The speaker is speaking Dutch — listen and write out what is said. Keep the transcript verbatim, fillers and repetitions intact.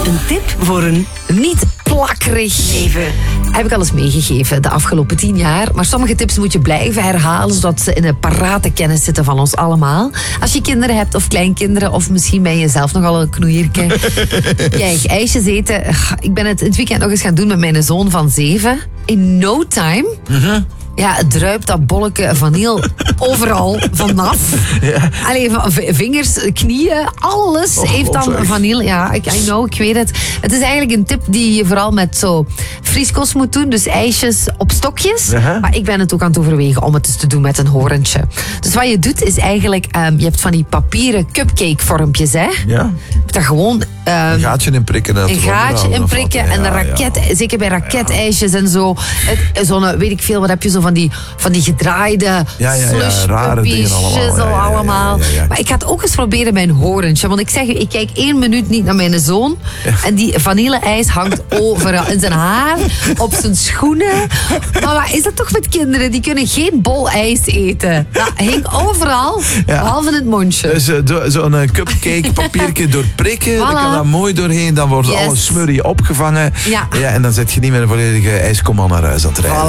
Een tip voor een Niet plakkerig leven. heb ik al eens meegegeven de afgelopen tien jaar. Maar sommige tips moet je blijven herhalen, zodat ze in een parate kennis zitten van ons allemaal. Als je kinderen hebt of kleinkinderen, of misschien ben je zelf nogal een knoeierke. Kijk, ijsjes eten. Ik ben het in het weekend nog eens gaan doen met mijn zoon van zeven. In no time... Uh-huh. Ja, het druipt dat bolleke vanille overal vanaf. Ja. Allee, vingers, knieën, alles oh, heeft dan vanille. Ja, I know, ik weet het. Het is eigenlijk een tip die je vooral met zo frisko's moet doen. Dus ijsjes op stokjes. Uh-huh. Maar ik ben het ook aan het overwegen om het eens te doen met een horentje. Dus wat je doet is eigenlijk... Um, je hebt van die papieren cupcake vormpjes, hè? Ja. Je hebt daar gewoon... Um, een gaatje in prikken. Een gaatje in prikken. En ja, een raket, ja. zeker bij raketijsjes ja. en zo. Zo'n, weet ik veel, wat heb je zo van die, van die gedraaide ja, ja, ja, slushpuppies allemaal. Ja, ja, ja, allemaal. Ja, ja, ja, ja. Maar ik ga het ook eens proberen met een horentje. Want ik zeg, ik kijk één minuut niet naar mijn zoon. Ja. En die vanille-ijs hangt overal. In zijn haar, op zijn schoenen. Maar wat is dat toch met kinderen? Die kunnen geen bol ijs eten. Dat hing overal, ja. behalve in het mondje. Dus uh, zo'n uh, cupcake papiertje door prikken. Voilà. Dan kan dat mooi doorheen. Dan wordt yes. alle smurrie opgevangen. Ja. Ja, en dan zet je niet met een volledige ijskomman naar huis aan het rijden.